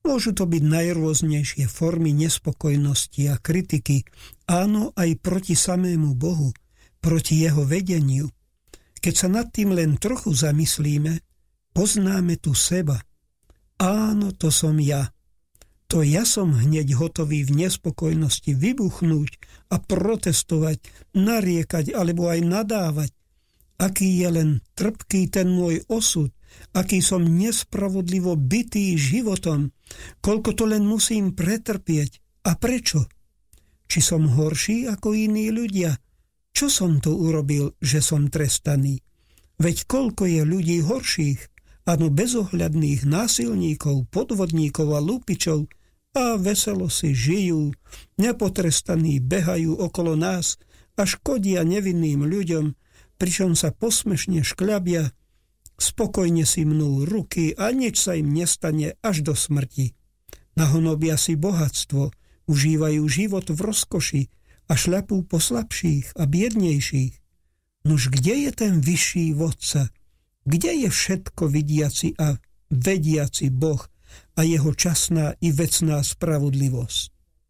Môžu to byť najrôznejšie formy nespokojnosti a kritiky, áno, aj proti samému Bohu, proti jeho vedeniu. Keď sa nad tým len trochu zamyslíme, poznáme tu seba. Áno, to som ja. To ja som hneď hotový v nespokojnosti vybuchnúť a protestovať, nariekať alebo aj nadávať. Aký je len trpký ten môj osud, aký som nespravodlivo bitý životom, koľko to len musím pretrpieť. A prečo? Či som horší ako iní ľudia? Čo som to urobil, že som trestaný? Veď koľko je ľudí horších, áno, bezohľadných násilníkov, podvodníkov a lúpičov, a veselo si žijú, nepotrestaní behajú okolo nás a škodia nevinným ľuďom, pričom sa posmešne škľabia, spokojne si mnú ruky a nič sa im nestane až do smrti. Nahonobia si bohatstvo, užívajú život v rozkoši a šľapú po slabších a biednejších. Nuž kde je ten vyšší vodca? Kde je všetko vidiaci a vediaci Boh a jeho časná i vecná spravodlivosť?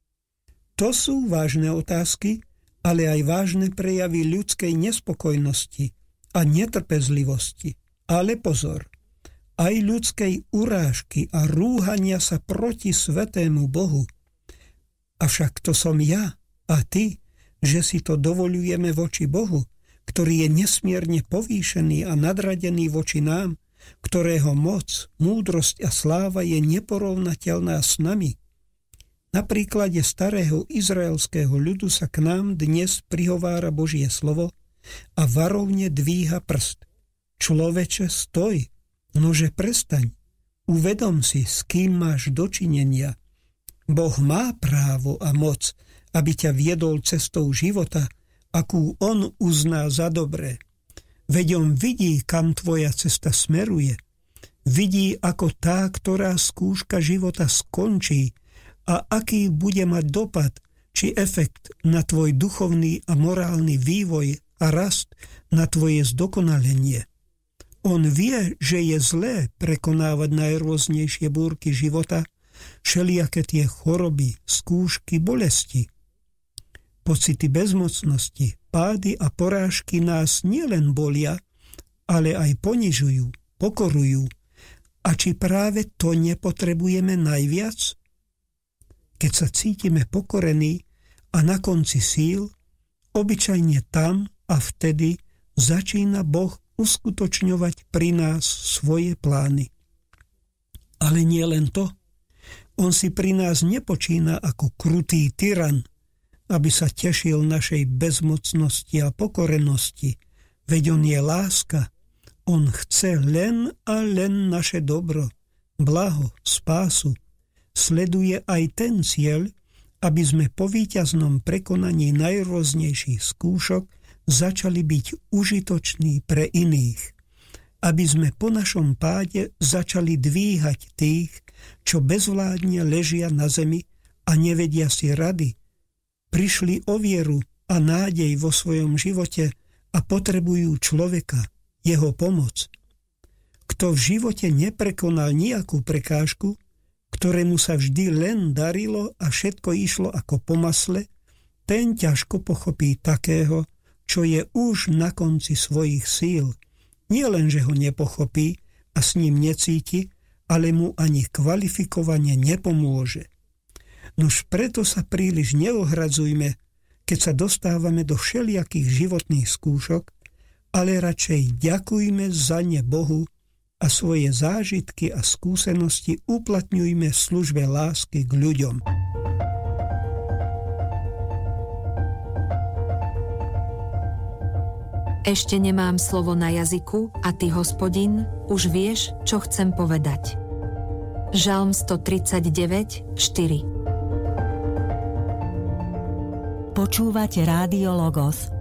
To sú vážne otázky, ale aj vážne prejavy ľudskej nespokojnosti a netrpezlivosti. Ale pozor, aj ľudskej urážky a rúhania sa proti svetému Bohu. Avšak to som ja a ty, že si to dovoľujeme voči Bohu, ktorý je nesmierne povýšený a nadradený voči nám, ktorého moc, múdrosť a sláva je neporovnateľná s nami. Na príklade starého izraelského ľudu sa k nám dnes prihovára Božie slovo a varovne dvíha prst. Človeče, stoj, nože prestaň, uvedom si, s kým máš dočinenia. Boh má právo a moc, aby ťa viedol cestou života, akú on uzná za dobré. Veď on vidí, kam tvoja cesta smeruje. Vidí, ako tá, ktorá skúška života skončí a aký bude mať dopad či efekt na tvoj duchovný a morálny vývoj a rast, na tvoje zdokonalenie. On vie, že je zlé prekonávať najrôznejšie búrky života, všelijaké tie choroby, skúšky, bolesti. Pocity bezmocnosti, pády a porážky nás nielen bolia, ale aj ponižujú, pokorujú. A či práve to nepotrebujeme najviac? Keď sa cítime pokorení a na konci síl, obyčajne tam a vtedy začína Boh uskutočňovať pri nás svoje plány. Ale nie len to. On si pri nás nepočína ako krutý tyran, aby sa tešil našej bezmocnosti a pokorenosti. Veď on je láska. On chce len a len naše dobro, blaho, spásu. Sleduje aj ten cieľ, aby sme po víťaznom prekonaní najrôznejších skúšok začali byť užitoční pre iných. Aby sme po našom páde začali dvíhať tých, čo bezvládne ležia na zemi a nevedia si rady. Prišli o vieru a nádej vo svojom živote a potrebujú človeka, jeho pomoc. Kto v živote neprekonal nejakú prekážku, ktorému sa vždy len darilo a všetko išlo ako po masle, ten ťažko pochopí takého, čo je už na konci svojich síl. Nie len, že ho nepochopí a s ním necíti, ale mu ani kvalifikovane nepomôže. Nuž preto sa príliš neohradzujme, keď sa dostávame do všelijakých životných skúšok, ale radšej ďakujme za ne Bohu a svoje zážitky a skúsenosti uplatňujme v službe lásky k ľuďom. Ešte nemám slovo na jazyku a ty, Hospodin, už vieš, čo chcem povedať. Žalm 139, 4. Počúvate Rádio Logos,